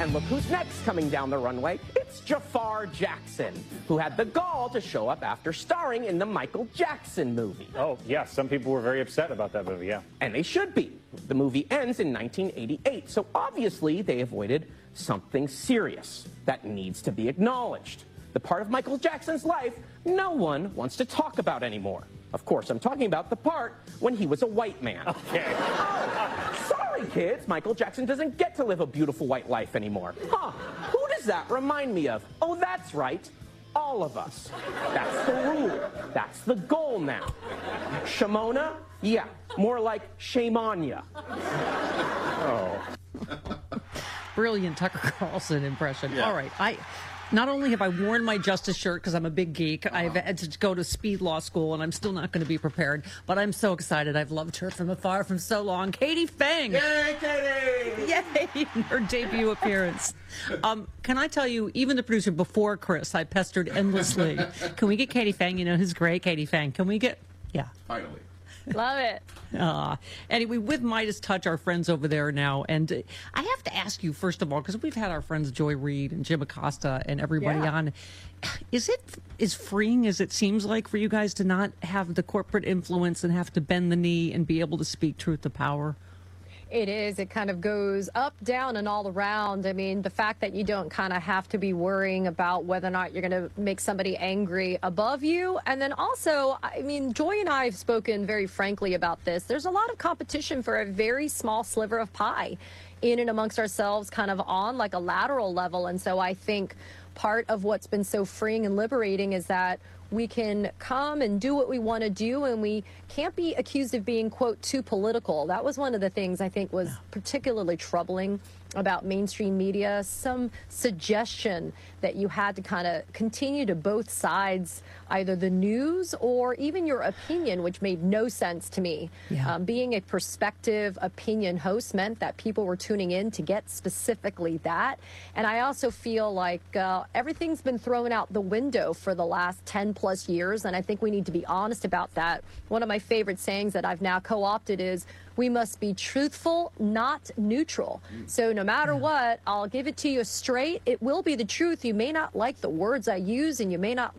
And look who's next coming down the runway. It's Jafar Jackson, who had the gall to show up after starring in the Michael Jackson movie. Oh, yeah, some people were very upset about that movie, yeah. And they should be. The movie ends in 1988, so obviously they avoided something serious that needs to be acknowledged. The part of Michael Jackson's life no one wants to talk about anymore. Of course, I'm talking about the part when he was a white man. Okay. Oh, sorry, kids. Michael Jackson doesn't get to live a beautiful white life anymore. Huh. Who does that remind me of? Oh, that's right. All of us. That's the rule. That's the goal now. Shimona? Yeah. More like shame on ya. Oh. Brilliant Tucker Carlson impression. Yeah. All right. Not only have I worn my Justice shirt because I'm a big geek, I've had to go to speed law school, and I'm still not going to be prepared, but I'm so excited. I've loved her from afar for so long. Katie Fang. Yay, Katie! Yay, her debut appearance. Can I tell you, even the producer before Chris, I pestered endlessly. Can we get Katie Fang? You know who's great, Katie Fang. Can we get, yeah. Finally. Love it. Anyway, with Midas Touch, our friends over there now, and I have to ask you, first of all, because we've had our friends Joy Reid and Jim Acosta and everybody on, is it as freeing as it seems like for you guys to not have the corporate influence and have to bend the knee and be able to speak truth to power? It is. It kind of goes up, down, and all around. I mean, the fact that you don't kind of have to be worrying about whether or not you're going to make somebody angry above you. And then also, I mean, Joy and I have spoken very frankly about this. There's a lot of competition for a very small sliver of pie in and amongst ourselves, kind of on like a lateral level. And so I think part of what's been so freeing and liberating is that we can come and do what we want to do, and we can't be accused of being, quote, too political. That was one of the things I think was particularly troubling about mainstream media, some suggestion that you had to kind of continue to both sides, either the news or even your opinion, which made no sense to me. Yeah. Being a perspective opinion host meant that people were tuning in to get specifically that. And I also feel like everything's been thrown out the window for the last 10 plus years, and I think we need to be honest about that. One of my favorite sayings that I've now co-opted is, we must be truthful, not neutral. So no matter what, I'll give it to you straight. It will be the truth. You may not like the words I use, and you may not